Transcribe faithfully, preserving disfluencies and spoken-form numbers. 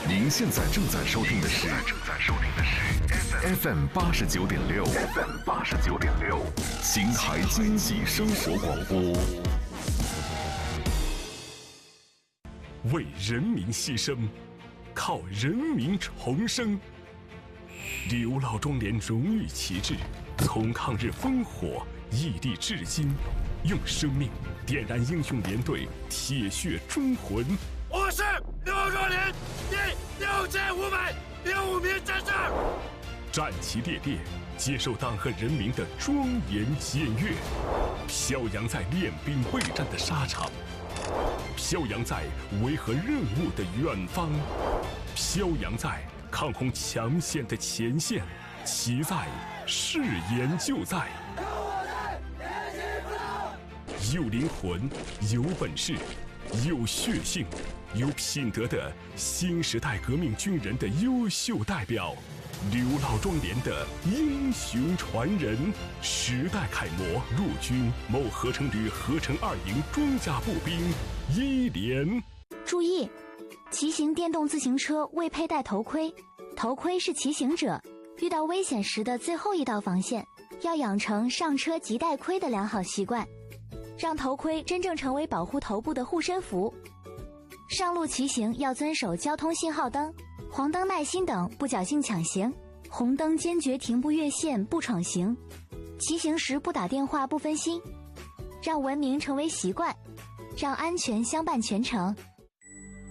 您现在正在收听的是正在收听的是 F M 八十九点六 F M 八十九点六邢台经济生活广播。 为人民牺牲，靠人民重生。刘老庄连荣誉旗帜，从抗日烽火屹立至今，用生命点燃英雄连队铁血忠魂。 我是刘老庄连第六千五百零五名战士， 战旗猎猎，接受党和人民的庄严检阅，飘扬在练兵备战的沙场，飘扬在维和任务的远方，飘扬在抗洪抢险的前线，其在誓言就在。有灵魂，有本事，有血性，有品德的新时代革命军人的优秀代表，刘老庄连的英雄传人，时代楷模，陆军某合成旅合成二营装甲步兵一连。 注意，骑行电动自行车未佩戴头盔，头盔是骑行者遇到危险时的最后一道防线，要养成上车即戴盔的良好习惯，让头盔真正成为保护头部的护身符。上路骑行要遵守交通信号灯，黄灯耐心等，不侥幸抢行；红灯坚决停步越线，不闯行。骑行时不打电话，不分心，让文明成为习惯，让安全相伴全程。